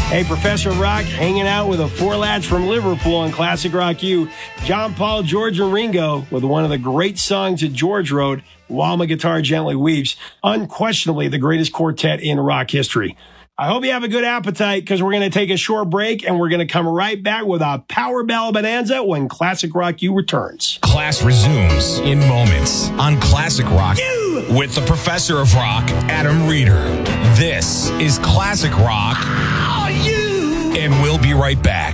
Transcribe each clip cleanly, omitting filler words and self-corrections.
Hey, Professor Rock hanging out with the four lads from Liverpool on Classic Rock U. John Paul, George, and Ringo with one of the great songs that George wrote, While My Guitar Gently Weeps. Unquestionably the greatest quartet in rock history. I hope you have a good appetite because we're going to take a short break and we're going to come right back with a power ballad bonanza when Classic Rock U returns. Class resumes in moments on Classic Rock U with the Professor of Rock, Adam Reeder. This is Classic Rock U, and we'll be right back.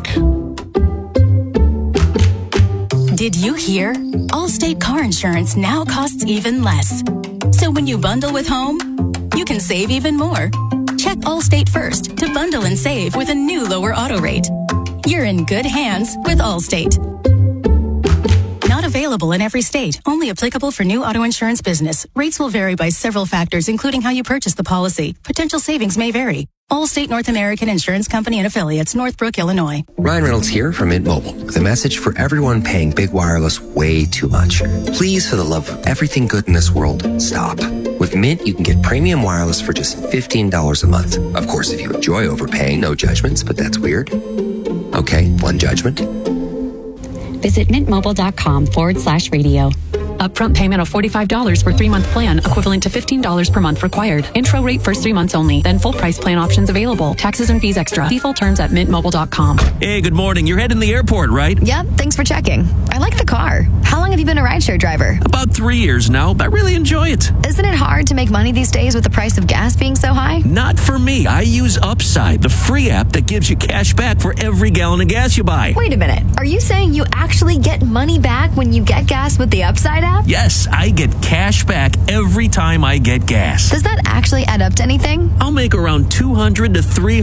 Did you hear? Allstate car insurance now costs even less. So when you bundle with home, you can save even more. Check Allstate first to bundle and save with a new lower auto rate. You're in good hands with Allstate. Not available in every state. Only applicable for new auto insurance business. Rates will vary by several factors, including how you purchase the policy. Potential savings may vary. Allstate North American Insurance Company and Affiliates, Northbrook, Illinois. Ryan Reynolds here from Mint Mobile with a message for everyone paying big wireless way too much. Please, for the love of everything good in this world, stop. With Mint, you can get premium wireless for just $15 a month. Of course, if you enjoy overpaying, no judgments, but that's weird. Okay, one judgment. Visit mintmobile.com/radio. Upfront payment of $45 for 3-month plan, equivalent to $15 per month required. Intro rate first 3 months only, then full price plan options available. Taxes and fees extra. See full terms at mintmobile.com. Hey, good morning. You're heading to the airport, right? Yep, thanks for checking. I like the car. How long have you been a rideshare driver? About 3 years now, but I really enjoy it. Isn't it hard to make money these days with the price of gas being so high? Not for me. I use Upside, the free app that gives you cash back for every gallon of gas you buy. Wait a minute. Are you saying you actually get money back when you get gas with the Upside app? Yes, I get cash back every time I get gas. Does that actually add up to anything? I'll make around $200 to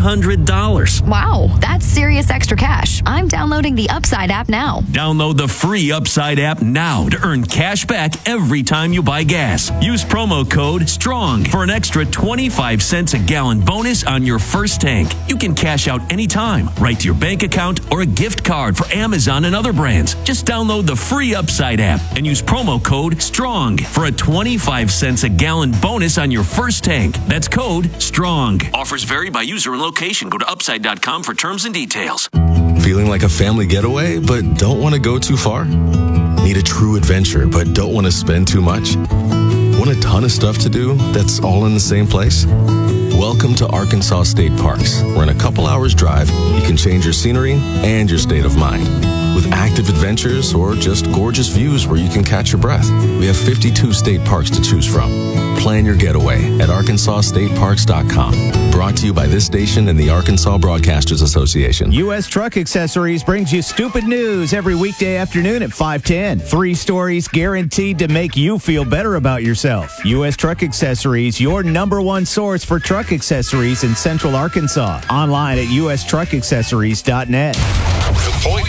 $300. Wow, that's serious extra cash. I'm downloading the Upside app now. Download the free Upside app now to earn cash back every time you buy gas. Use promo code STRONG for an extra 25 cents a gallon bonus on your first tank. You can cash out anytime, right to your bank account or a gift card for Amazon and other brands. Just download the free Upside app and use promo code STRONG for a 25 cents a gallon bonus on your first tank. That's code STRONG. Offers vary by user and location. Go to upside.com for terms and details. Feeling like a family getaway, but don't want to go too far? Need a true adventure, but don't want to spend too much? Want a ton of stuff to do that's all in the same place? Welcome to Arkansas State Parks, where in a couple hours drive, you can change your scenery and your state of mind. With active adventures or just gorgeous views where you can catch your breath. We have 52 state parks to choose from. Plan your getaway at arkansasstateparks.com. Brought to you by this station and the Arkansas Broadcasters Association. U.S. Truck Accessories brings you stupid news every weekday afternoon at 5:10. 3 stories guaranteed to make you feel better about yourself. U.S. Truck Accessories, your #1 source for truck accessories in Central Arkansas. Online at ustruckaccessories.net. The Point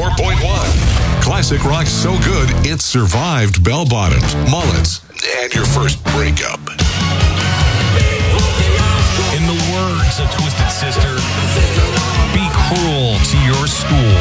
94.1. Classic rock's so good, it survived bell bottoms, mullets, and your first breakup.